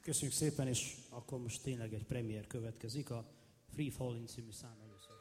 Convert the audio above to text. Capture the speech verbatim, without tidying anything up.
Köszönjük szépen, és akkor most tényleg egy premier következik, a Free Falling című szám először.